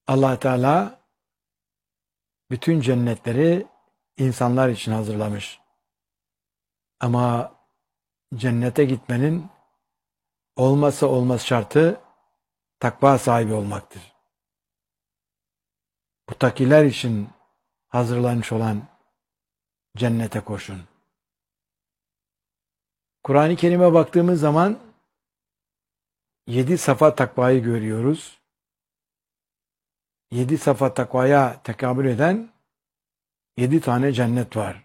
Allah Teala bütün cennetleri insanlar için hazırlamış. Ama cennete gitmenin olmazsa olmaz şartı takva sahibi olmaktır. Muttakiler için hazırlanmış olan cennete koşun. Kur'an-ı Kerim'e baktığımız zaman 7 safa takvayı görüyoruz. 7 safa takvaya tekabül eden 7 tane cennet var.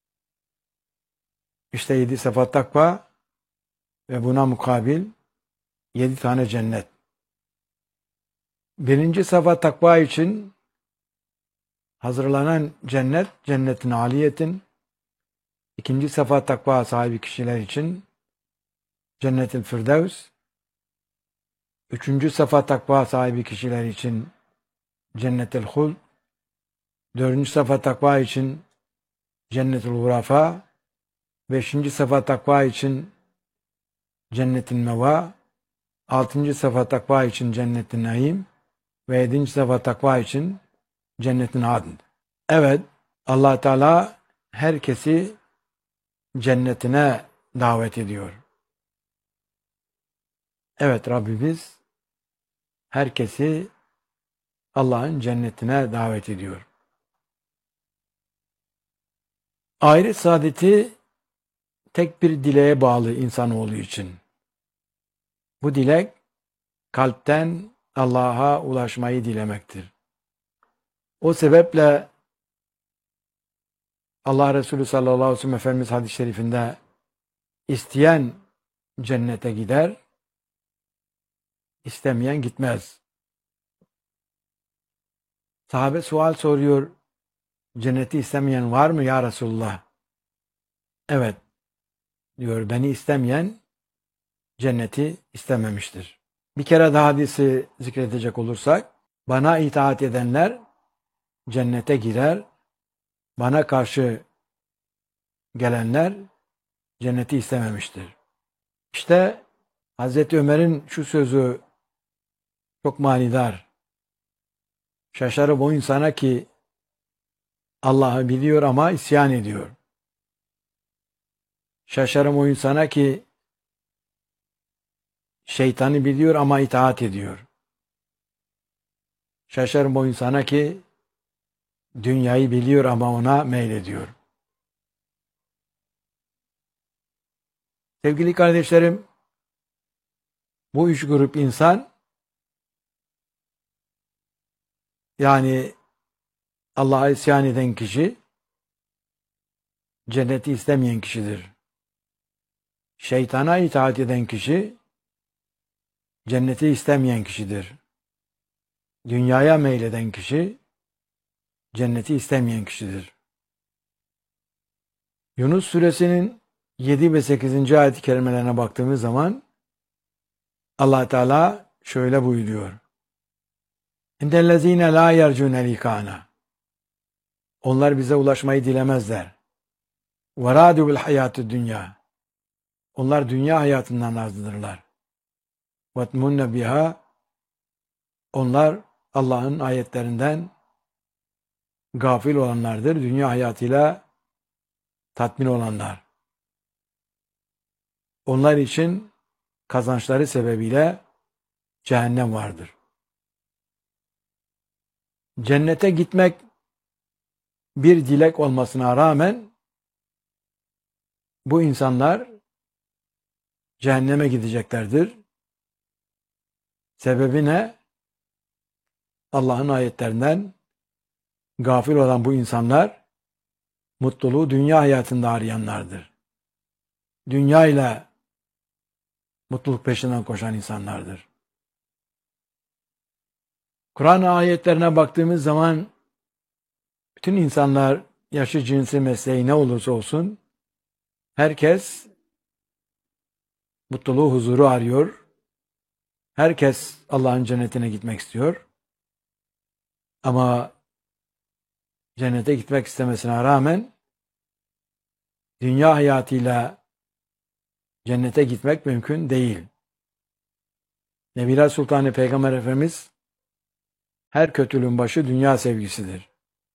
İşte 7 safa takva ve buna mukabil 7 tane cennet. Birinci safa takva için hazırlanan cennet, cennetin aliyetin. İkinci safa takva sahibi kişiler için cennet-i firdevs. Üçüncü safa takva sahibi kişiler için cennet-i huld. Dördüncü safa takva için cennet-i gurafa. Beşinci safa takva için cennet-i meva. Altıncı safa takva için cennet-i naim. Ve yedinci safa takva için cennet-i adn. Evet, Allah Teala herkesi cennetine davet ediyor. Evet, Rabbimiz herkesi Allah'ın cennetine davet ediyor. Ahiret saadeti tek bir dileğe bağlı insanoğlu için. Bu dilek kalpten Allah'a ulaşmayı dilemektir. O sebeple Allah Resulü sallallahu aleyhi ve sellem Efendimiz hadis-i şerifinde isteyen cennete gider, istemeyen gitmez. Sahabe sual soruyor, cenneti istemeyen var mı ya Resulullah? Evet, diyor, beni istemeyen cenneti istememiştir. Bir kere daha hadisi zikredecek olursak, bana itaat edenler cennete girer, bana karşı gelenler cenneti istememiştir. İşte Hazreti Ömer'in şu sözü çok manidar. Şaşarım o insana ki Allah'ı biliyor ama isyan ediyor. Şaşarım o insana ki şeytanı biliyor ama itaat ediyor. Şaşarım o insana ki dünyayı biliyor ama ona meylediyor. Sevgili kardeşlerim, bu üç grup insan, yani Allah'a isyan eden kişi, cenneti istemeyen kişidir. Şeytana itaat eden kişi, cenneti istemeyen kişidir. Dünyaya meyleden kişi, cenneti istemeyen kişidir. Yunus suresinin 7 ve 8. ayet-i kerimelerine baktığımız zaman Allah Teala şöyle buyuruyor. İnnellezîne lâ yercûne likâna. Onlar bize ulaşmayı dilemezler. Ve râdû bil hayâtü dünya. Onlar dünya hayatından razıdırlar. Ve tmunne biha. Onlar Allah'ın ayetlerinden gafil olanlardır. Dünya hayatıyla tatmin olanlar. Onlar için kazançları sebebiyle cehennem vardır. Cennete gitmek bir dilek olmasına rağmen bu insanlar cehenneme gideceklerdir. Sebebi ne? Allah'ın ayetlerinden gafil olan bu insanlar mutluluğu dünya hayatında arayanlardır. Dünya ile mutluluk peşinden koşan insanlardır. Kur'an ayetlerine baktığımız zaman bütün insanlar, yaşı, cinsi, mesleği ne olursa olsun, herkes mutluluğu, huzuru arıyor. Herkes Allah'ın cennetine gitmek istiyor. Ama cennete gitmek istemesine rağmen dünya hayatıyla cennete gitmek mümkün değil. Nebiler Sultanı Peygamber Efendimiz Her kötülüğün başı dünya sevgisidir.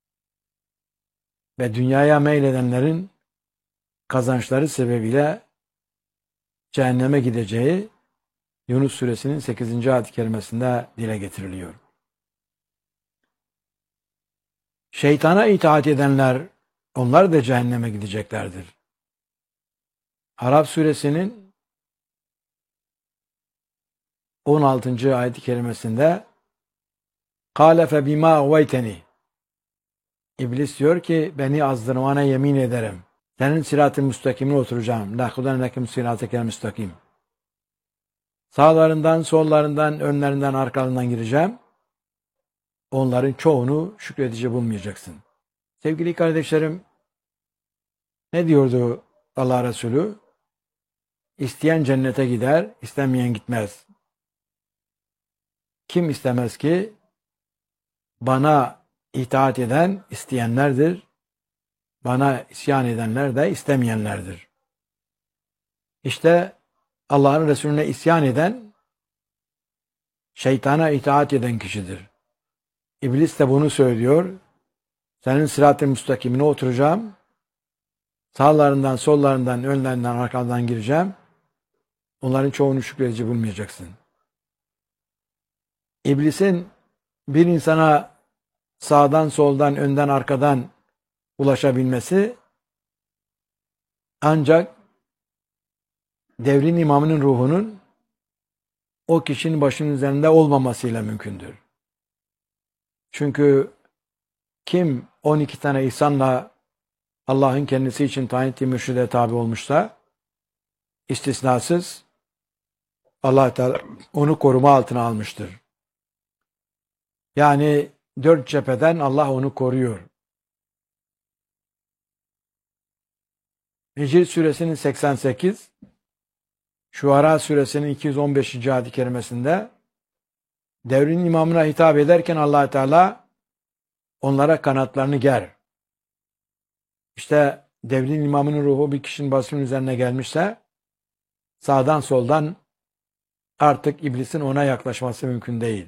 Ve dünyaya meyledenlerin kazançları sebebiyle cehenneme gideceği Yunus suresinin 8. ayet-i kerimesinde dile getiriliyor. Şeytana itaat edenler, onlar da cehenneme gideceklerdir. Araf suresinin 16. ayet-i kerimesinde قَالَ فَبِمَا اَغْوَيْتَنِي İblis diyor ki, beni azdırmana yemin ederim. Senin sırat-ı müstakimine oturacağım. لَخُدَنَّكُمْ صِرَاتَكَ الْمُسْتَقِيمِ Sağlarından, sollarından, önlerinden, arkalarından gireceğim. Onların çoğunu şükredici bulmayacaksın. Sevgili kardeşlerim, ne diyordu Allah Resulü? İsteyen cennete gider, istemeyen gitmez. Kim istemez ki? Bana itaat eden isteyenlerdir. Bana isyan edenler de istemeyenlerdir. İşte Allah'ın Resulüne isyan eden, şeytana itaat eden kişidir. İblis de bunu söylüyor. Senin sırat-ı müstakimine oturacağım. Sağlarından, sollarından, önlerinden, arkalarından gireceğim. Onların çoğunu şükredici bulmayacaksın. İblisin bir insana sağdan, soldan, önden, arkadan ulaşabilmesi ancak devrin imamının ruhunun o kişinin başının üzerinde olmamasıyla mümkündür. Çünkü kim 12 tane ihsanla Allah'ın kendisi için tayin ettiği mürşide tabi olmuşsa, istisnasız Allah Teala onu koruma altına almıştır. Yani 4 cepheden Allah onu koruyor. Hicr suresinin 88, Şuara suresinin 215. ayet-i kerimesinde devrin imamına hitap ederken Allah Teala onlara kanatlarını ger. İşte devrin imamının ruhu bir kişinin başının üzerine gelmişse sağdan soldan artık iblisin ona yaklaşması mümkün değil.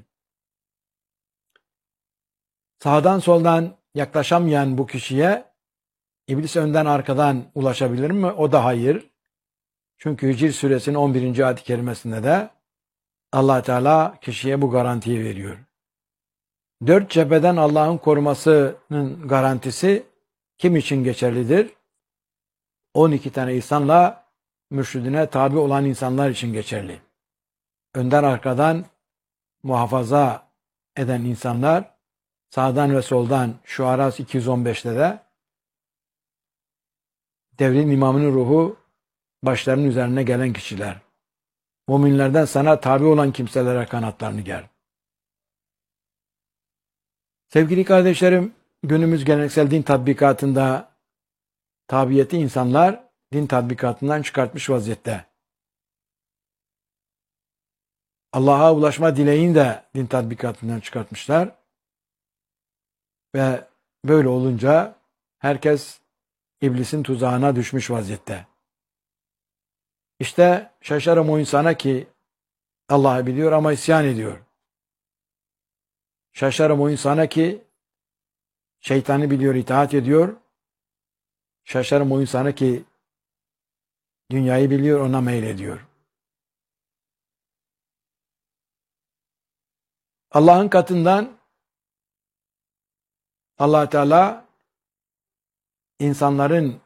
Sağdan soldan yaklaşamayan bu kişiye iblis önden arkadan ulaşabilir mi? O da hayır. Çünkü Hicr suresinin 11. ayet-i kerimesinde de Allah Teala kişiye bu garantiyi veriyor. 4 cepheden Allah'ın korumasının garantisi kim için geçerlidir? 12 tane insanla mürşidine tabi olan insanlar için geçerli. Önden arkadan muhafaza eden insanlar, sağdan ve soldan Şuara 215'te de devrin imamının ruhu başlarının üzerine gelen kişiler. Müminlerden sana tabi olan kimselere kanatlarını ger. Sevgili kardeşlerim, günümüz geleneksel din tatbikatında tabiyeti insanlar din tatbikatından çıkartmış vaziyette. Allah'a ulaşma dileğini de din tatbikatından çıkartmışlar. Ve böyle olunca herkes iblisin tuzağına düşmüş vaziyette. İşte şaşarım o insana ki Allah'ı biliyor ama isyan ediyor. Şaşarım o insana ki şeytanı biliyor, itaat ediyor. Şaşarım o insana ki dünyayı biliyor, ona meylediyor. Allah'ın katından Allah Teala insanların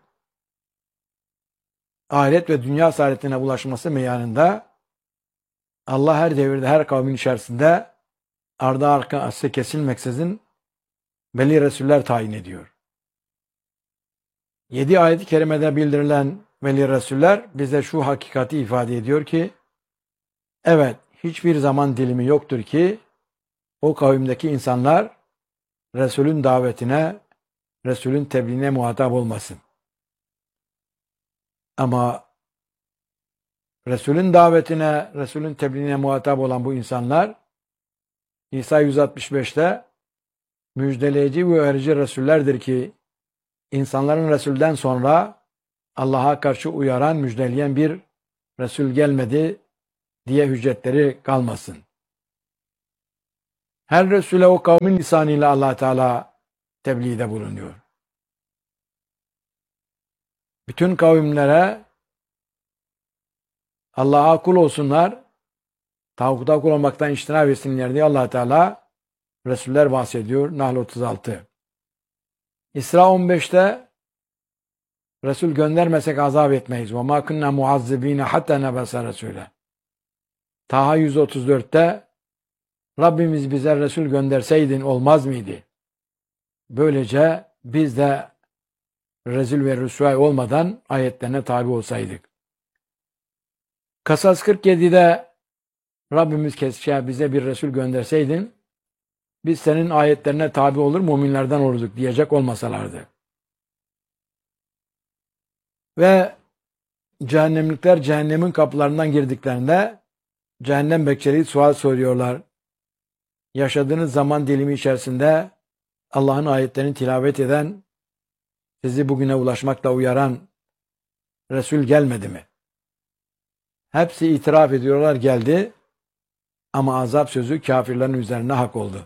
ahiret ve dünya saadetine ulaşması meyanında Allah her devirde, her kavmin içerisinde ardı arkası kesilmeksizin belli Resuller tayin ediyor. 7 ayet-i kerimede bildirilen veli Resuller bize şu hakikati ifade ediyor ki, evet, hiçbir zaman dilimi yoktur ki o kavimdeki insanlar Resulün davetine, Resulün tebliğine muhatap olmasın. Ama Resulün davetine, Resulün tebliğine muhatap olan bu insanlar İsa 165'te müjdeleyici ve uyarıcı Resullerdir ki insanların Resul'den sonra Allah'a karşı uyaran, müjdeleyen bir Resul gelmedi diye hüccetleri kalmasın. Her Resul'e o kavmin lisanıyla Allah Teala tebliğde bulunuyor. Bütün kavimlere Allah'a kul olsunlar, tağuta kul olmaktan içtinab etsinler diye Allah Teala Resuller bahsediyor. Nahl 36. İsra 15'te Resul göndermesek azap etmeyiz. وَمَا كُنَّا مُعَذِّب۪ينَ حَتَّى نَبَسَ رَسُولًا. Taha 134'te Rabbimiz bize Resul gönderseydin olmaz mıydı? Böylece biz de rezil ve rüsvay olmadan ayetlerine tabi olsaydık. Kasas 47'de Rabbimiz keşke bize bir Resul gönderseydin biz senin ayetlerine tabi olur müminlerden olurduk diyecek olmasalardı. Ve cehennemlikler cehennemin kapılarından girdiklerinde cehennem bekçileri sual soruyorlar. Yaşadığınız zaman dilimi içerisinde Allah'ın ayetlerini tilavet eden, sizi bugüne ulaşmakla uyaran Resul gelmedi mi? Hepsi itiraf ediyorlar geldi ama azap sözü kafirlerin üzerine hak oldu.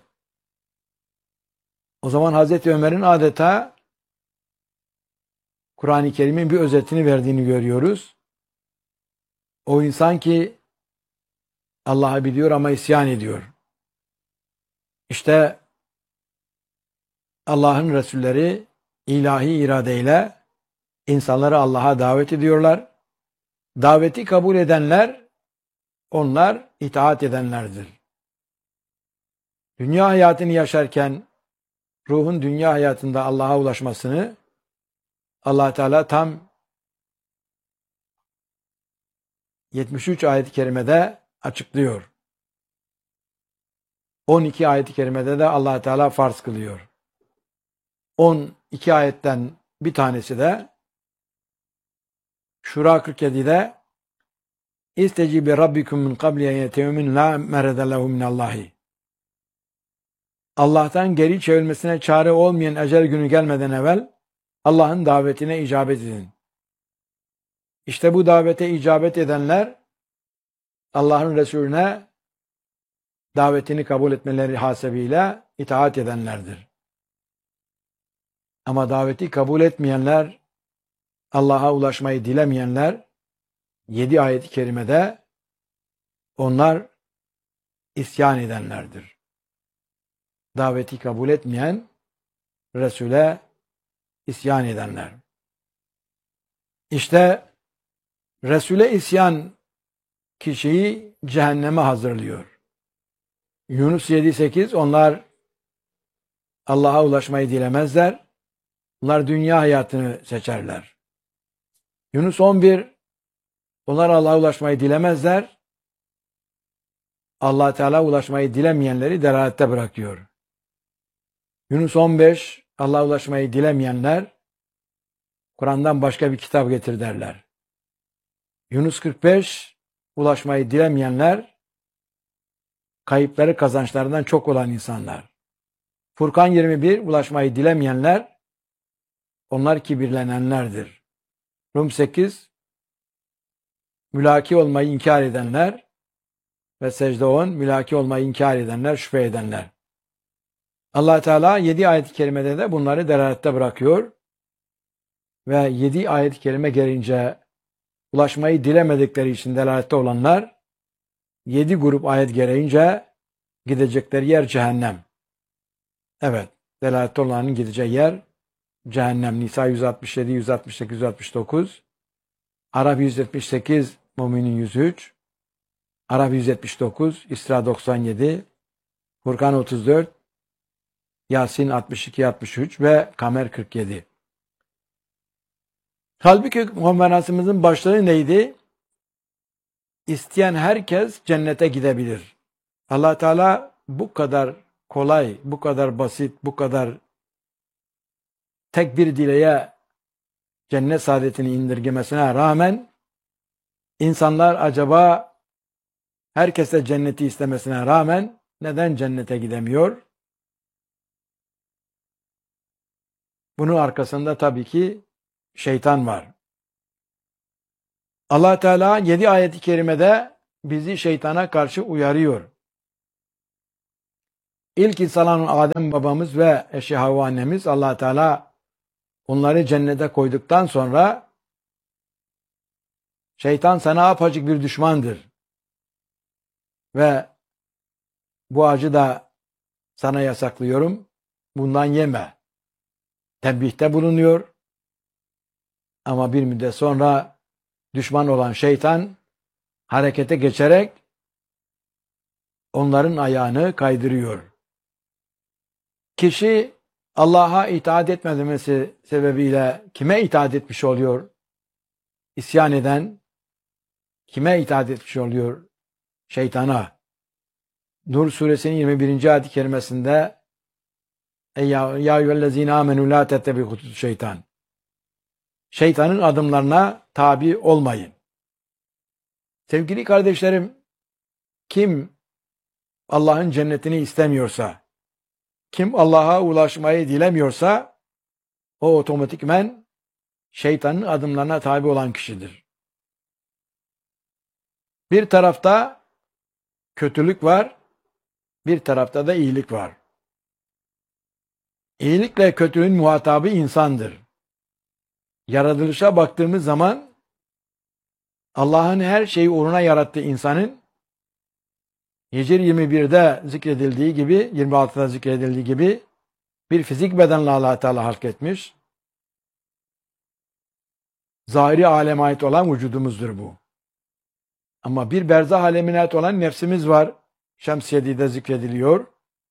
O zaman Hazreti Ömer'in adeta Kur'an-ı Kerim'in bir özetini verdiğini görüyoruz. O insan ki Allah'ı biliyor ama isyan ediyor. İşte Allah'ın Resulleri ilahi iradeyle insanları Allah'a davet ediyorlar. Daveti kabul edenler, onlar itaat edenlerdir. Dünya hayatını yaşarken ruhun dünya hayatında Allah'a ulaşmasını Allah Teala tam 73 ayet-i kerimede açıklıyor. 12 ayet-i kerimede de Allah Teala farz kılıyor. 12 ayetten bir tanesi de Şura 47'de İstecibi rabbikum min qabli en yetevmin la merede lehu minallahi. Allah'tan geri çevrilmesine çare olmayan ecel günü gelmeden evvel Allah'ın davetine icabet edin. İşte bu davete icabet edenler Allah'ın Resulüne davetini kabul etmeleri hasebiyle itaat edenlerdir. Ama daveti kabul etmeyenler, Allah'a ulaşmayı dilemeyenler 7 ayet-i kerimede onlar isyan edenlerdir. Daveti kabul etmeyen Resul'e isyan edenler. İşte Resul'e isyan kişiyi cehenneme hazırlıyor. Yunus 7-8 onlar Allah'a ulaşmayı dilemezler. Onlar dünya hayatını seçerler. Yunus 11 onlar Allah'a ulaşmayı dilemezler. Allah Teala ulaşmayı dilemeyenleri delalette bırakıyor. Yunus 15 Allah'a ulaşmayı dilemeyenler Kur'an'dan başka bir kitap getir derler. Yunus 45 ulaşmayı dilemeyenler kayıpları kazançlarından çok olan insanlar. Furkan 21 ulaşmayı dilemeyenler onlar kibirlenenlerdir. Rum 8 mülaki olmayı inkar edenler ve secde 10 mülaki olmayı inkar edenler, şüphe edenler. Allah Teala 7 ayet-i kerimede de bunları delalette bırakıyor. Ve 7 ayet-i kerime gelince ulaşmayı dilemedikleri için delalette olanlar 7 grup ayet gereğince gidecekleri yer cehennem. Evet, delalette olanların gideceği yer cehennem. Nisa 167, 168, 169, Araf 178, Müminin 103, Araf 179, İsra 97, Furkan 34, Yasin 62, 63 ve Kamer 47. Halbuki konferansımızın başlığı neydi? İsteyen herkes cennete gidebilir. Allah Teala bu kadar kolay, bu kadar basit, bu kadar tek bir dileğe cennet saadetini indirgemesine rağmen insanlar acaba herkese cenneti istemesine rağmen neden cennete gidemiyor? Bunun arkasında tabii ki şeytan var. Allah Teala 7 ayet-i kerimede bizi şeytana karşı uyarıyor. İlk insan olan Adem babamız ve eşi Havva annemiz, Allah Teala onları cennete koyduktan sonra şeytan sana apacık bir düşmandır ve bu ağacı da sana yasaklıyorum, bundan yeme tembihte bulunuyor. Ama bir müddet sonra düşman olan şeytan harekete geçerek onların ayağını kaydırıyor. Kişi Allah'a itaat etmemesi sebebiyle kime itaat etmiş oluyor? İsyan eden kime itaat etmiş oluyor? Şeytana. Nur suresinin 21. ayet-i kerimesinde ya eyyühellezine amenu la tettebi'u şeytan. Şeytanın adımlarına tabi olmayın. Sevgili kardeşlerim, kim Allah'ın cennetini istemiyorsa, kim Allah'a ulaşmayı dilemiyorsa, o otomatikmen şeytanın adımlarına tabi olan kişidir. Bir tarafta kötülük var, bir tarafta da iyilik var. İyilikle kötülüğün muhatabı insandır. Yaratılışa baktığımız zaman Allah'ın her şeyi uğruna yarattığı insanın Hicr 21'de zikredildiği gibi, 26'da zikredildiği gibi bir fizik bedenle Allah Teala halk etmiş. Zahiri aleme ait olan vücudumuzdur bu. Ama bir berzah alemine ait olan nefsimiz var. Şems 7'de zikrediliyor.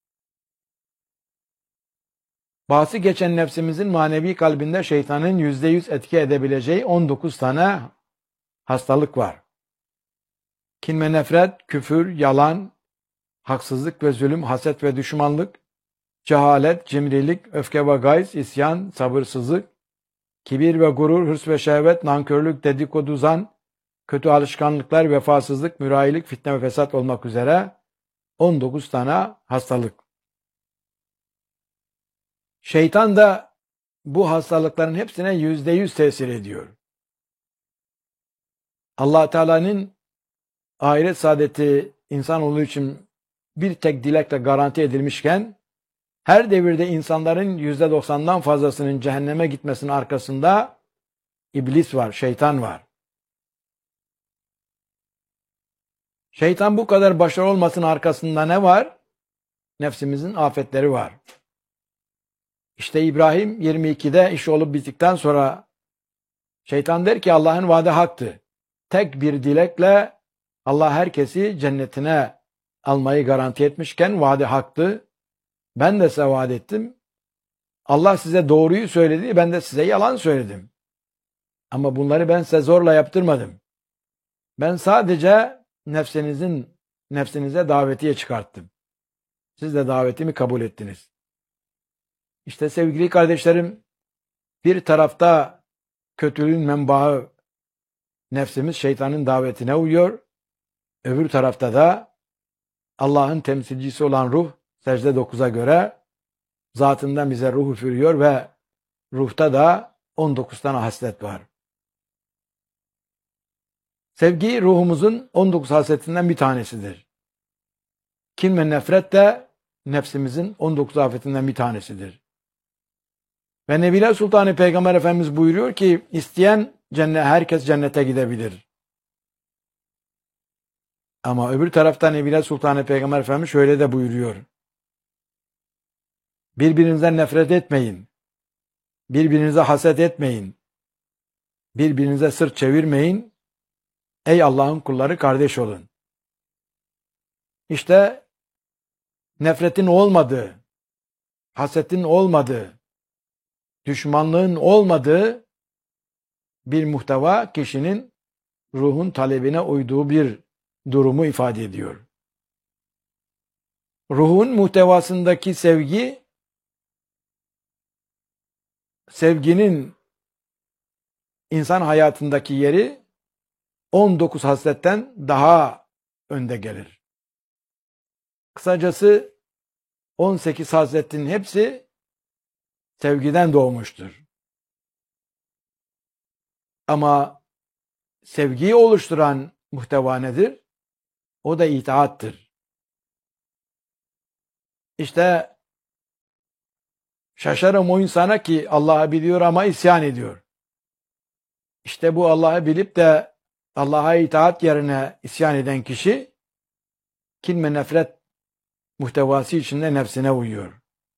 Bahsi geçen nefsimizin manevi kalbinde şeytanın %100 etki edebileceği 19 tane hastalık var. Kin ve nefret, küfür, yalan, haksızlık ve zulüm, haset ve düşmanlık, cehalet, cimrilik, öfke ve gayz, isyan, sabırsızlık, kibir ve gurur, hırs ve şehvet, nankörlük, dedikodu, zan, kötü alışkanlıklar, vefasızlık, mürayilik, fitne ve fesat olmak üzere 19 tane hastalık. Şeytan da bu hastalıkların hepsine %100 tesir ediyor. Allah Teala'nın ahiret saadeti insanoğlu için bir tek dilekle garanti edilmişken, her devirde insanların %90'dan fazlasının cehenneme gitmesinin arkasında iblis var, şeytan var. Şeytan bu kadar başarılı olmasının arkasında ne var? Nefsimizin afetleri var. İşte İbrahim 22'de iş olup bittikten sonra şeytan der ki Allah'ın vaadi haktı. Tek bir dilekle Allah herkesi cennetine almayı garanti etmişken vaadi haktı. Ben de size vaat ettim. Allah size doğruyu söyledi, ben de size yalan söyledim. Ama bunları ben size zorla yaptırmadım. Ben sadece nefsinize davetiye çıkarttım. Siz de davetimi kabul ettiniz. İşte sevgili kardeşlerim, bir tarafta kötülüğün menbaı nefsimiz şeytanın davetine uyuyor. Öbür tarafta da Allah'ın temsilcisi olan ruh secde 9'a göre zatından bize ruh üfürüyor ve ruhta da 19 tane haslet var. Sevgi ruhumuzun 19 hasletinden bir tanesidir. Kin ve nefret de nefsimizin 19 afetinden bir tanesidir. Ve Nebiler Sultanı Peygamber Efendimiz buyuruyor ki isteyen herkes cennete gidebilir. Ama öbür taraftan Nebiler Sultanı Peygamber Efendimiz şöyle de buyuruyor. Birbirinizden nefret etmeyin. Birbirinize haset etmeyin. Birbirinize sırt çevirmeyin. Ey Allah'ın kulları kardeş olun. İşte nefretin olmadığı, hasetin olmadığı, düşmanlığın olmadığı bir muhteva kişinin ruhun talebine uyduğu bir durumu ifade ediyor. Ruhun muhtevasındaki sevginin insan hayatındaki yeri 19 hasletten daha önde gelir. Kısacası 18 hasletin hepsi sevgiden doğmuştur. Ama sevgiyi oluşturan muhteva nedir? O da itaattır. İşte şaşarım o insana ki Allah'ı biliyor ama isyan ediyor. İşte bu Allah'ı bilip de Allah'a itaat yerine isyan eden kişi kin ve nefret muhtevası içinde nefsine uyuyor.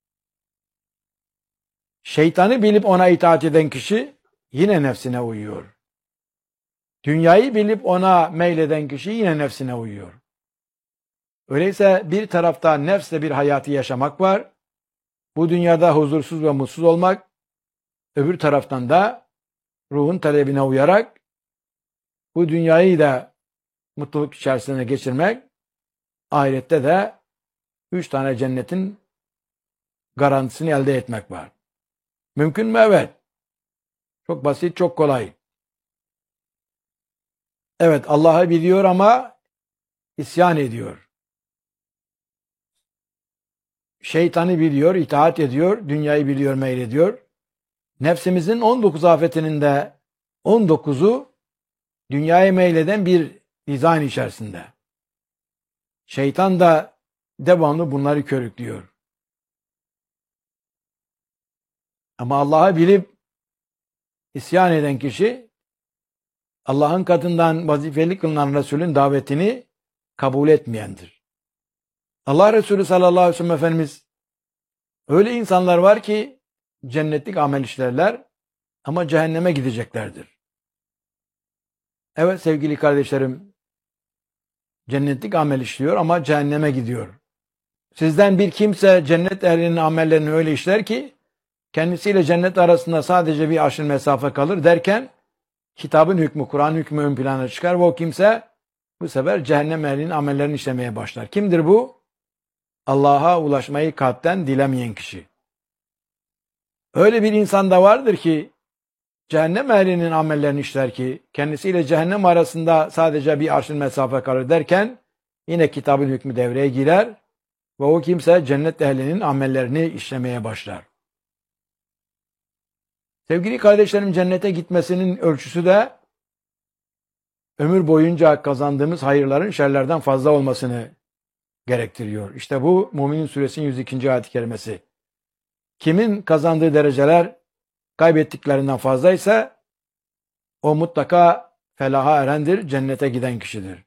Şeytanı bilip ona itaat eden kişi yine nefsine uyuyor. Dünyayı bilip ona meyleden kişi yine nefsine uyuyor. Öyleyse bir tarafta nefsle bir hayatı yaşamak var. Bu dünyada huzursuz ve mutsuz olmak. Öbür taraftan da ruhun talebine uyarak bu dünyayı da mutluluk içerisine geçirmek. Ahirette de 3 tane cennetin garantisini elde etmek var. Mümkün mü? Evet. Çok basit, çok kolay. Evet, Allah'ı biliyor ama isyan ediyor. Şeytanı biliyor, itaat ediyor, dünyayı biliyor, meylediyor. Nefsimizin 19 afetinin de 19'u dünyaya meyleden bir dizayn içerisinde. Şeytan da devamlı bunları körüklüyor. Ama Allah'ı bilip isyan eden kişi Allah'ın katından vazifeli kılınan Resulün davetini kabul etmeyendir. Allah Resulü sallallahu aleyhi ve sellem Efendimiz öyle insanlar var ki cennetlik amel işlerler ama cehenneme gideceklerdir. Evet sevgili kardeşlerim, cennetlik amel işliyor ama cehenneme gidiyor. Sizden bir kimse cennet ehlinin amellerini öyle işler ki kendisiyle cennet arasında sadece bir aşın mesafe kalır derken kitabın hükmü, Kur'an hükmü ön plana çıkar ve o kimse bu sefer cehennem ehlinin amellerini işlemeye başlar. Kimdir bu? Allah'a ulaşmayı kalpten dilemeyen kişi. Öyle bir insan da vardır ki cehennem ehlinin amellerini işler ki kendisiyle cehennem arasında sadece bir arşın mesafe kalır derken yine kitabın hükmü devreye girer ve o kimse cennet ehlinin amellerini işlemeye başlar. Sevgili kardeşlerim, cennete gitmesinin ölçüsü de ömür boyunca kazandığımız hayırların şerlerden fazla olmasını gerektiriyor. İşte bu Müminin Suresinin 102. ayet-i kerimesi. Kimin kazandığı dereceler kaybettiklerinden fazlaysa o mutlaka felaha erendir, cennete giden kişidir.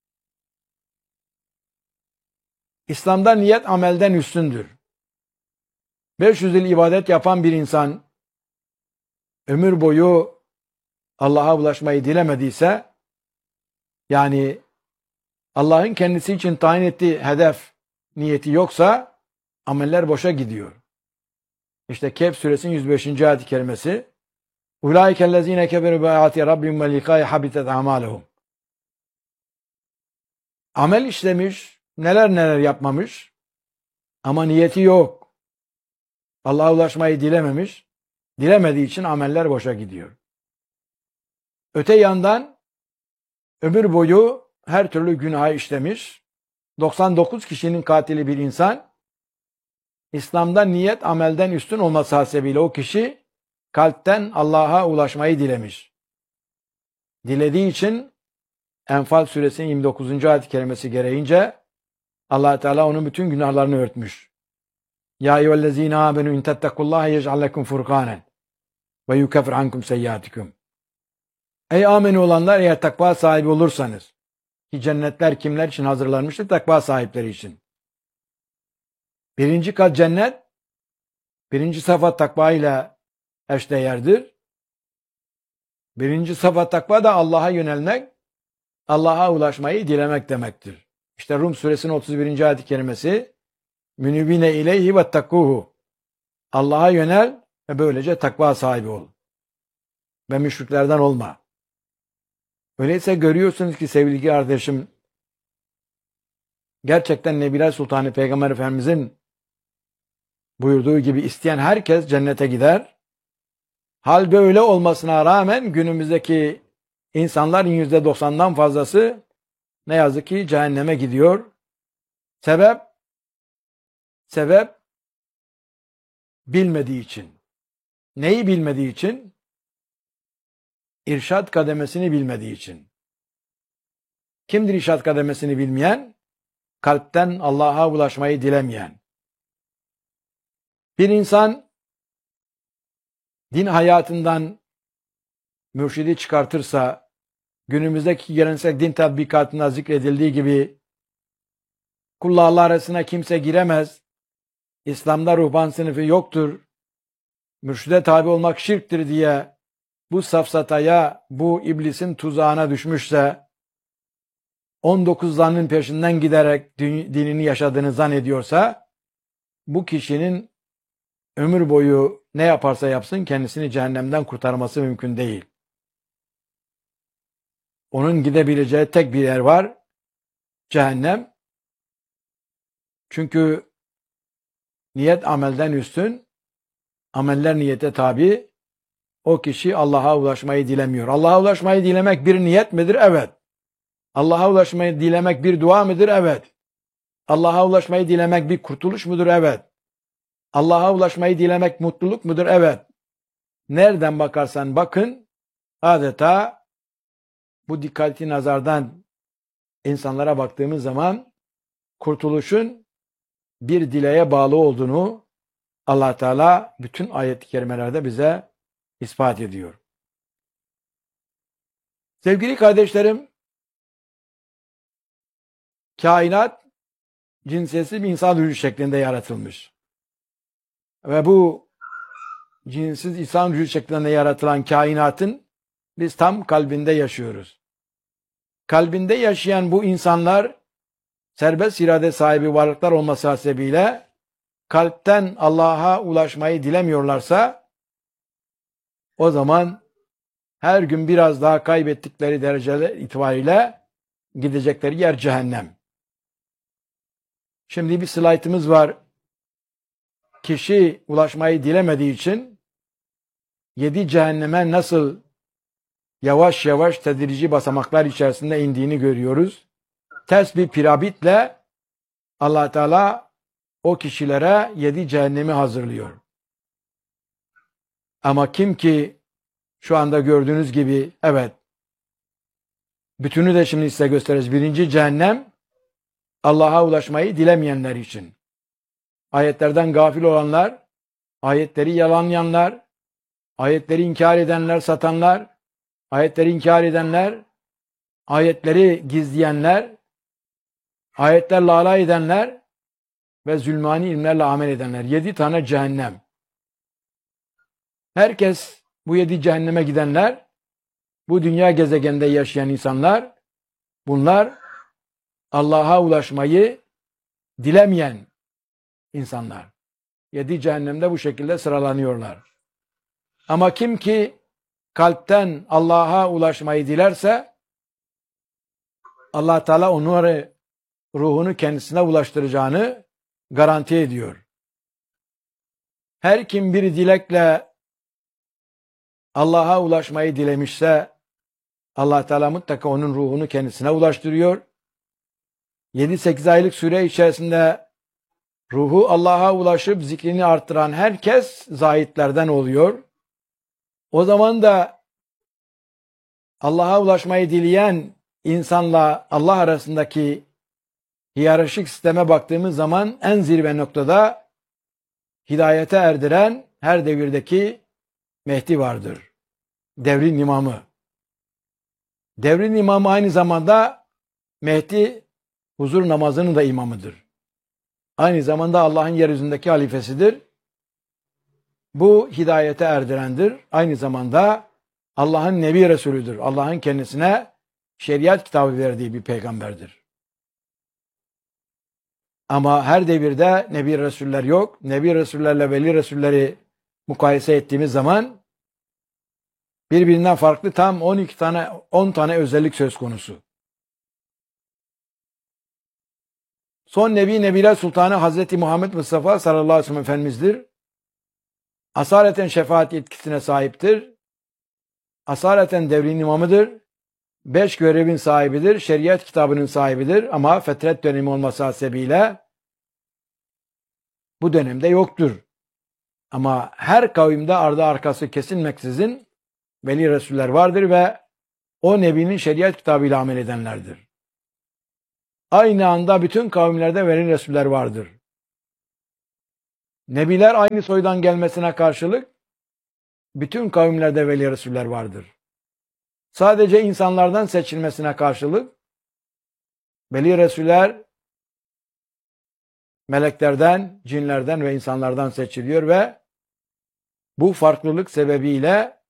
İslam'da niyet amelden üstündür. 500 yıl ibadet yapan bir insan ömür boyu Allah'a ulaşmayı dilemediyse, yani Allah'ın kendisi için tayin ettiği hedef, niyeti yoksa ameller boşa gidiyor. İşte Kehf suresinin 105. ayet-i kerimesi Ulaikellezine keferu bi'ayati rabbihim ve liqa'i habitat a'maluhum. Amel işlemiş, neler neler yapmamış ama niyeti yok. Allah'a ulaşmayı dilememiş. Dilemediği için ameller boşa gidiyor. Öte yandan ömür boyu her türlü günah işlemiş, 99 kişinin katili bir insan, İslam'da niyet amelden üstün olması hasebiyle o kişi kalpten Allah'a ulaşmayı dilemiş. Dilediği için Enfal suresinin 29. ayet-i kerimesi gereğince Allah Teala onun bütün günahlarını örtmüş. Ya eyyühellezine amenu in tettekullaha yec'al lekum furkanen ve yukeffir ankum seyyiatikum. Ey amenu olanlar, eğer takva sahibi olursanız, ki cennetler kimler için hazırlanmıştır? Takva sahipleri için. Birinci kat cennet, birinci safa takva ile eşdeğerdir. Birinci safa takva da Allah'a yönelmek, Allah'a ulaşmayı dilemek demektir. İşte Rum suresinin 31. ayet-i kerimesi Münibine ileyhi vettakkuhu. Allah'a yönel ve böylece takva sahibi ol. Ve müşriklerden olma. Öyleyse görüyorsunuz ki sevgili kardeşim, gerçekten Nebiler Sultanı Peygamber Efendimizin buyurduğu gibi isteyen herkes cennete gider. Hal böyle olmasına rağmen günümüzdeki insanların %90'dan fazlası ne yazık ki cehenneme gidiyor. Sebep bilmediği için. Neyi bilmediği için? İrşad kademesini bilmediği için. Kimdir irşad kademesini bilmeyen? Kalpten Allah'a ulaşmayı dilemeyen. Bir insan din hayatından mürşidi çıkartırsa, günümüzdeki geleneksel din tatbikatında zikredildiği gibi kullarla arasına kimse giremez, İslam'da ruhban sınıfı yoktur, mürşide tabi olmak şirktir diye bu safsataya, bu iblisin tuzağına düşmüşse, 19 zanın peşinden giderek dinini yaşadığını zannediyorsa, bu kişinin ömür boyu ne yaparsa yapsın kendisini cehennemden kurtarması mümkün değil. Onun gidebileceği tek bir yer var, cehennem. Çünkü niyet amelden üstün, ameller niyete tabi. O kişi Allah'a ulaşmayı dilemiyor. Allah'a ulaşmayı dilemek bir niyet midir? Evet. Allah'a ulaşmayı dilemek bir dua mıdır? Evet. Allah'a ulaşmayı dilemek bir kurtuluş mudur? Evet. Allah'a ulaşmayı dilemek mutluluk mudur? Evet. Nereden bakarsan bakın, adeta bu dikkatli nazardan insanlara baktığımız zaman kurtuluşun bir dileğe bağlı olduğunu Allah Teala bütün ayet-i kerimelerde bize ispat ediyor. Sevgili kardeşlerim, kainat cinsiyetsiz bir insan ruhu şeklinde yaratılmış. Ve bu cinsiz insan ruhu şeklinde yaratılan kainatın biz tam kalbinde yaşıyoruz. Kalbinde yaşayan bu insanlar serbest irade sahibi varlıklar olması hasebiyle kalpten Allah'a ulaşmayı dilemiyorlarsa o zaman her gün biraz daha kaybettikleri dereceler itibariyle gidecekleri yer cehennem. Şimdi bir slaytımız var. Kişi ulaşmayı dilemediği için 7 cehenneme nasıl yavaş yavaş tedrici basamaklar içerisinde indiğini görüyoruz. Ters bir piramitle Allah Teala o kişilere 7 cehennemi hazırlıyor. Ama kim ki şu anda gördüğünüz gibi, evet, bütünü de şimdi size gösteririz. 1. cehennem Allah'a ulaşmayı dilemeyenler için. Ayetlerden gafil olanlar, ayetleri yalanlayanlar, ayetleri inkar edenler, satanlar, ayetleri inkar edenler, ayetleri gizleyenler, ayetlerle alay edenler ve zulmani ilmlerle amel edenler. 7 tane cehennem. Herkes bu 7 cehenneme gidenler, bu dünya gezegeninde yaşayan insanlar, bunlar Allah'a ulaşmayı dilemeyen insanlar. 7 cehennemde bu şekilde sıralanıyorlar. Ama kim ki kalpten Allah'a ulaşmayı dilerse Allah Teala onları ruhunu kendisine ulaştıracağını garanti ediyor. Her kim bir dilekle Allah'a ulaşmayı dilemişse Allah Teala mutlaka onun ruhunu kendisine ulaştırıyor. 7-8 aylık süre içerisinde ruhu Allah'a ulaşıp zikrini arttıran herkes zahitlerden oluyor. O zaman da Allah'a ulaşmayı dileyen insanla Allah arasındaki hiyerarşik sisteme baktığımız zaman en zirve noktada hidayete erdiren her devirdeki Mehdi vardır. Devrin imamı. Devrin imamı aynı zamanda Mehdi huzur namazının da imamıdır. Aynı zamanda Allah'ın yeryüzündeki halifesidir. Bu hidayete erdirendir. Aynı zamanda Allah'ın Nebi Resulüdür. Allah'ın kendisine şeriat kitabı verdiği bir peygamberdir. Ama her devirde Nebi Resuller yok. Nebi Resullerle Veli Resulleri mukayese ettiğimiz zaman birbirinden farklı tam 10 tane özellik söz konusu. Son Nebiler Sultanı Hazreti Muhammed Mustafa sallallahu aleyhi ve sellem Efendimiz'dir. Asaleten şefaat yetkisine sahiptir. Asaleten devrin imamıdır. 5 görevin sahibidir. Şeriat kitabının sahibidir. Ama fetret dönemi olması hasebiyle bu dönemde yoktur. Ama her kavimde ardı arkası kesilmeksizin veli resuller vardır ve o nebinin şeriat kitabıyla amel edenlerdir. Aynı anda bütün kavimlerde veli resuller vardır. Nebiler aynı soydan gelmesine karşılık bütün kavimlerde veli resuller vardır. Sadece insanlardan seçilmesine karşılık veli resuller meleklerden, cinlerden ve insanlardan seçiliyor ve bu farklılık sebebiyle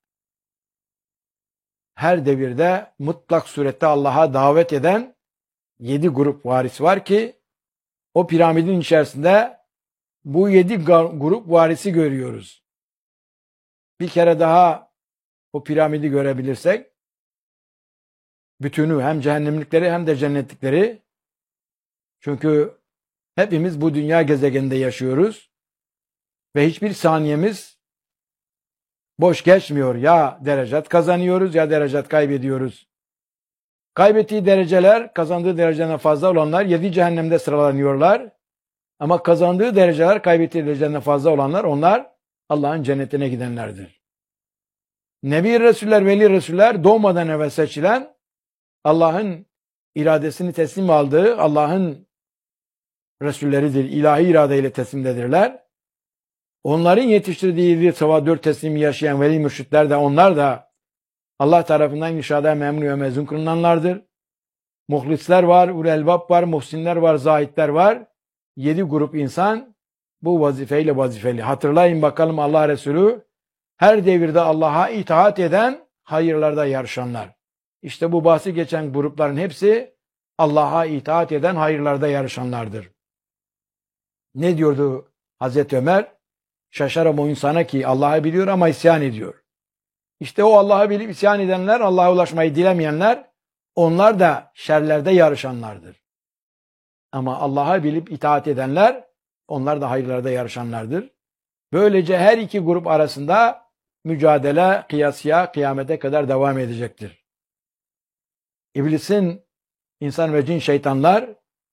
her devirde mutlak surette Allah'a davet eden 7 grup varis var ki o piramidin içerisinde bu 7 grup varisi görüyoruz. Bir kere daha o piramidi görebilirsek bütünü hem cehennemlikleri hem de cennetlikleri, çünkü hepimiz bu dünya gezegeninde yaşıyoruz ve hiçbir saniyemiz boş geçmiyor. Ya derecat kazanıyoruz ya derecat kaybediyoruz. Kaybettiği dereceler kazandığı dereceden fazla olanlar 7 cehennemde sıralanıyorlar. Ama kazandığı dereceler kaybettiği dereceden fazla olanlar, onlar Allah'ın cennetine gidenlerdir. Nebi Resuller, Veli Resuller doğmadan evvel seçilen, Allah'ın iradesini teslim aldığı Allah'ın Resulleridir. İlahi iradeyle teslimdedirler. Onların yetiştirdiği dört teslimi yaşayan veli mürşitler de, onlar da Allah tarafından inşada memnun ve mezun kılınanlardır. Muhlisler var, ulul elbab var, muhsinler var, zahitler var. 7 grup insan bu vazifeyle vazifeli. Hatırlayın bakalım, Allah Resulü her devirde Allah'a itaat eden, hayırlarda yarışanlar. İşte bu bahsi geçen grupların hepsi Allah'a itaat eden, hayırlarda yarışanlardır. Ne diyordu Hazreti Ömer? Şaşarım o insana ki Allah'ı biliyor ama isyan ediyor. İşte o Allah'ı bilip isyan edenler, Allah'a ulaşmayı dilemeyenler, onlar da şerlerde yarışanlardır. Ama Allah'ı bilip itaat edenler, onlar da hayırlarda yarışanlardır. Böylece her iki grup arasında mücadele kıyasıya kıyamete kadar devam edecektir. İblisin insan ve cin şeytanlar,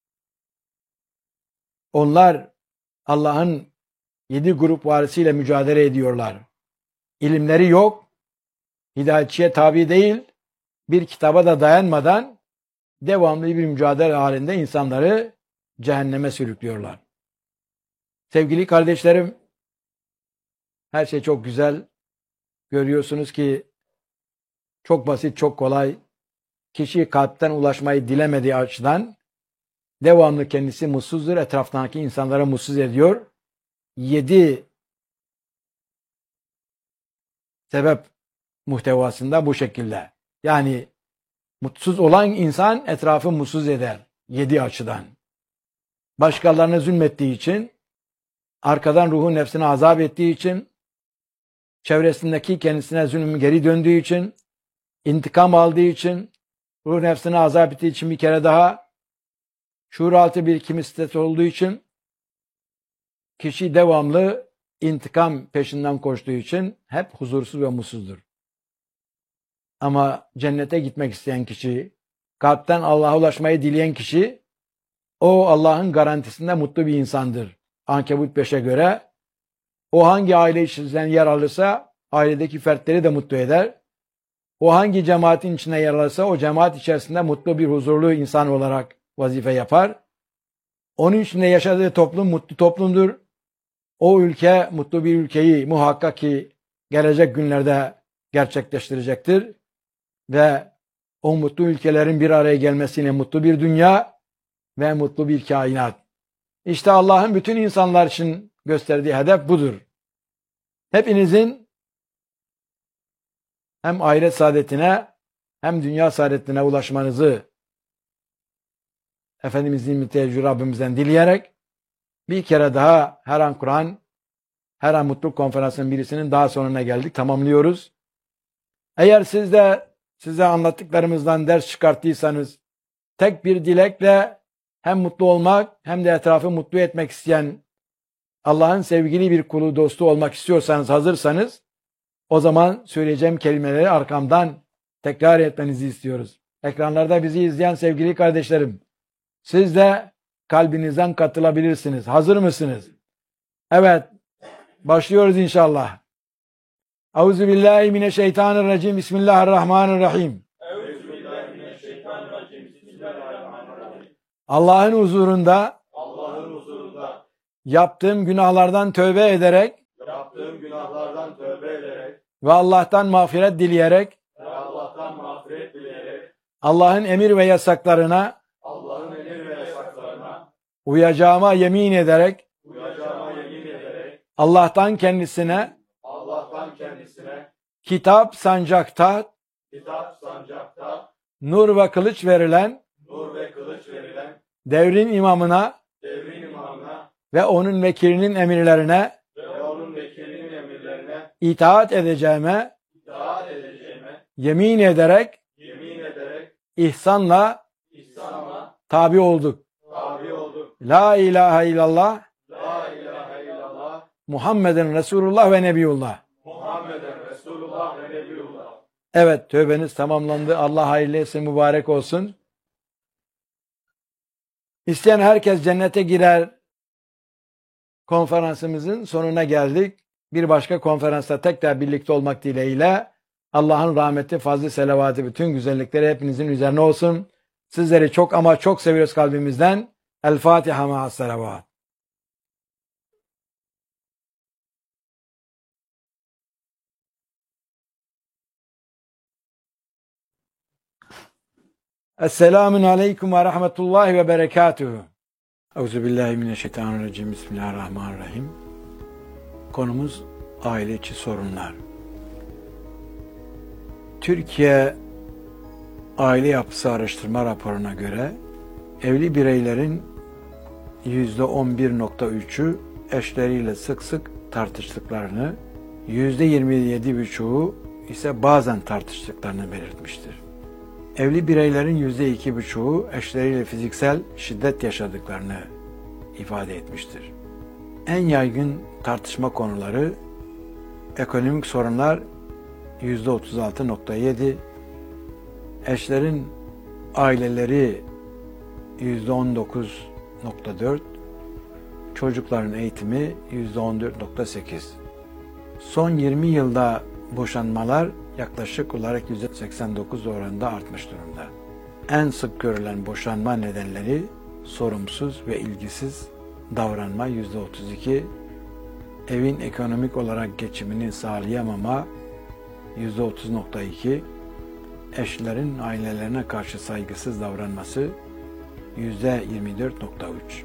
onlar Allah'ın 7 grup varisiyle mücadele ediyorlar. İlimleri yok, hidayetçiye tabi değil, bir kitaba da dayanmadan devamlı bir mücadele halinde insanları cehenneme sürüklüyorlar. Sevgili kardeşlerim, her şey çok güzel. Görüyorsunuz ki çok basit, çok kolay. Kişi kalpten ulaşmayı dilemediği açıdan devamlı kendisi mutsuzdur, etraftaki insanlara mutsuz ediyor. 7 sebep muhtevasında bu şekilde. Yani mutsuz olan insan etrafı mutsuz eder 7 açıdan. Başkalarına zulmettiği için, arkadan ruhun nefsine azap ettiği için, çevresindeki kendisine zulmü geri döndüğü için, intikam aldığı için, ruh nefsine azap ettiği için bir kere daha, şuuraltı bir kimistet olduğu için, kişi devamlı intikam peşinden koştuğu için hep huzursuz ve mutsuzdur. Ama cennete gitmek isteyen kişi, kalpten Allah'a ulaşmayı dileyen kişi, o Allah'ın garantisinde mutlu bir insandır. Ankebut 5'e göre o hangi aile içinden yer alırsa ailedeki fertleri de mutlu eder. O hangi cemaatin içine yer alırsa o cemaat içerisinde mutlu bir huzurlu insan olarak vazife yapar. Onun içinde yaşadığı toplum mutlu toplumdur. O ülke mutlu bir ülkeyi muhakkak ki gelecek günlerde gerçekleştirecektir. Ve o mutlu ülkelerin bir araya gelmesiyle mutlu bir dünya ve mutlu bir kainat. İşte Allah'ın bütün insanlar için gösterdiği hedef budur. Hepinizin hem ahiret saadetine hem dünya saadetine ulaşmanızı Efendimizin müteccir Rabbimizden dileyerek bir kere daha her an Kur'an, her an mutluluk konferansının birisinin daha sonuna geldik. Tamamlıyoruz. Eğer siz de size anlattıklarımızdan ders çıkarttıysanız, tek bir dilekle hem mutlu olmak hem de etrafı mutlu etmek isteyen Allah'ın sevgili bir kulu, dostu olmak istiyorsanız, hazırsanız, o zaman söyleyeceğim kelimeleri arkamdan tekrar etmenizi istiyoruz. Ekranlarda bizi izleyen sevgili kardeşlerim, siz de kalbinizden katılabilirsiniz. Hazır mısınız? Evet, başlıyoruz inşallah. Euzubillahimineşşeytanirracim. Bismillahirrahmanirrahim. Allah'ın huzurunda yaptığım günahlardan tövbe ederek ve Allah'tan mağfiret dileyerek Allah'ın emir ve yasaklarına uyacağıma yemin ederek Allah'tan kendisine kitap sancakta nur ve kılıç verilen devrin imamına ve onun vekilinin emirlerine itaat edeceğime yemin ederek ihsanla tabi olduk. La ilahe illallah Muhammeden Resulullah ve Nebiyullah. Evet, tövbeniz tamamlandı. Allah hayırlı etsin, mübarek olsun. İsteyen herkes cennete girer konferansımızın sonuna geldik. Bir başka konferansta tekrar birlikte olmak dileğiyle Allah'ın rahmeti, fazlı, selavatı, bütün güzellikleri hepinizin üzerine olsun. Sizleri çok ama çok seviyoruz kalbimizden. El Fatiha ma'as selavat. Esselamun aleyküm ve rahmetullahi ve berekatuhu. Euzubillahimineşşeytanirracim. Bismillahirrahmanirrahim. Konumuz aile içi sorunlar. Türkiye Aile Yapısı Araştırma raporuna göre evli bireylerin %11.3'ü eşleriyle sık sık tartıştıklarını, %27,5'u ise bazen tartıştıklarını belirtmiştir. Evli bireylerin %2,5'u eşleriyle fiziksel şiddet yaşadıklarını ifade etmiştir. En yaygın tartışma konuları ekonomik sorunlar %36.7, eşlerin aileleri %19.4, çocukların eğitimi %14.8. Son 20 yılda boşanmalar yaklaşık olarak %89 oranında artmış durumda. En sık görülen boşanma nedenleri sorumsuz ve ilgisiz davranma %32, evin ekonomik olarak geçimini sağlayamama %30.2, eşlerin ailelerine karşı saygısız davranması %24.3.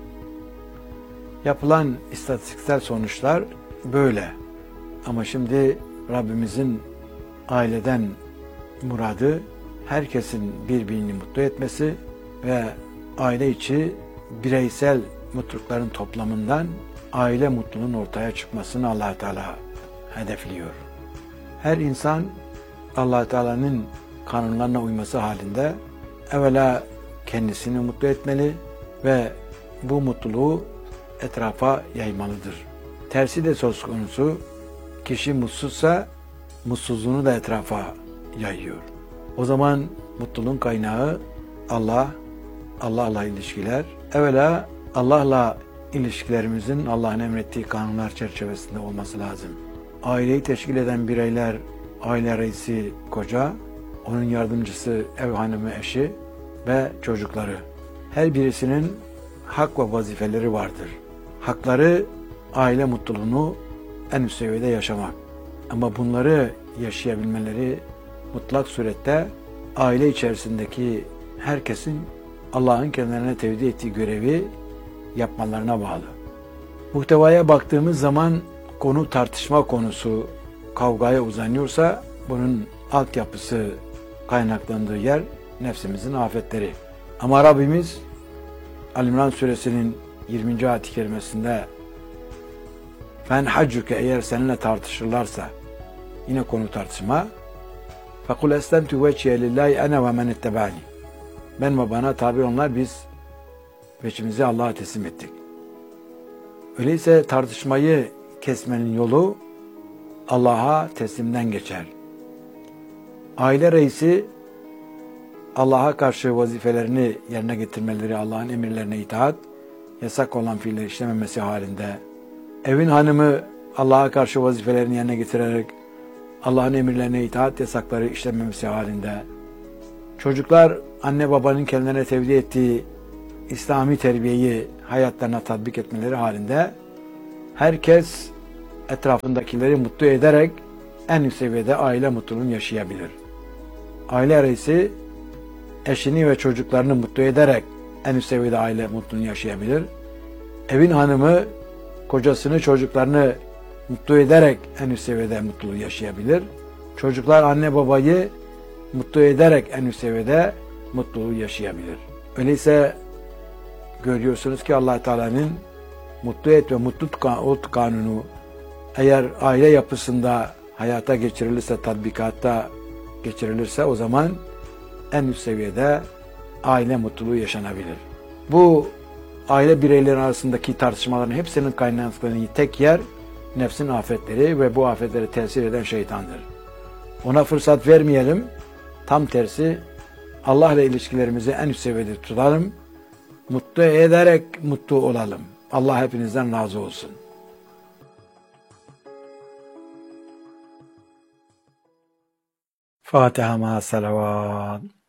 Yapılan istatistiksel sonuçlar böyle. Ama şimdi Rabbimizin aileden muradı herkesin birbirini mutlu etmesi ve aile içi bireysel mutlulukların toplamından aile mutluluğunun ortaya çıkmasını Allah Teala hedefliyor. Her insan Allah Teala'nın kanunlarına uyması halinde evvela kendisini mutlu etmeli ve bu mutluluğu etrafa yaymalıdır. Tersi de söz konusu, kişi mutsuzsa mutsuzluğunu da etrafa yayıyor. O zaman mutluluğun kaynağı Allah, Allah'la ilişkiler. Evvela Allah'la ilişkilerimizin Allah'ın emrettiği kanunlar çerçevesinde olması lazım. Aileyi teşkil eden bireyler, aile reisi koca, onun yardımcısı ev hanımı eşi ve çocukları. Her birisinin hak ve vazifeleri vardır. Hakları aile mutluluğunu en üst seviyede yaşamak. Ama bunları yaşayabilmeleri mutlak surette aile içerisindeki herkesin Allah'ın kendilerine tevdi ettiği görevi yapmalarına bağlı. Muhtevaya baktığımız zaman konu tartışma konusu kavgaya uzanıyorsa bunun altyapısı kaynaklandığı yer nefsimizin afetleri. Ama Rabbimiz Ali-İmran suresinin 20. ayet-i kerimesinde "Fen haccuke" eğer seninle tartışırlarsa, yine konu tartışma, "Fekul eslemtu vecihe lillahi ene ve men ettebani." Ben ve bana tabi olanlar biz veçimizi Allah'a teslim ettik. Öyleyse tartışmayı kesmenin yolu Allah'a teslimden geçer. Aile reisi Allah'a karşı vazifelerini yerine getirmeleri, Allah'ın emirlerine itaat, yasak olan fiilleri işlememesi halinde, evin hanımı Allah'a karşı vazifelerini yerine getirerek Allah'ın emirlerine itaat, yasakları işlememesi halinde, çocuklar anne babanın kendilerine tevdi ettiği İslami terbiyeyi hayatlarına tatbik etmeleri halinde Herkes etrafındakileri mutlu ederek en üst seviyede aile mutluluğunu yaşayabilir. Aile reisi eşini ve çocuklarını mutlu ederek en üst seviyede aile mutluluğunu yaşayabilir. Evin hanımı kocasını, çocuklarını mutlu ederek en üst seviyede mutluluğu yaşayabilir. Çocuklar anne babayı mutlu ederek en üst seviyede mutluluğu yaşayabilir. Öyleyse görüyorsunuz ki Allah Teala'nın mutlu et ve mutlu ol kanunu eğer aile yapısında hayata geçirilirse, tatbikatta geçirilirse o zaman en üst seviyede aile mutluluğu yaşanabilir. Bu aile bireyleri arasındaki tartışmaların hepsinin kaynaklandığı tek yer nefsin afetleri ve bu afetlere tesir eden şeytandır. Ona fırsat vermeyelim. Tam tersi Allah ile ilişkilerimizi en üst seviyede tutalım. Mutlu ederek mutlu olalım. Allah hepinizden razı olsun. Fatiha ma salavat.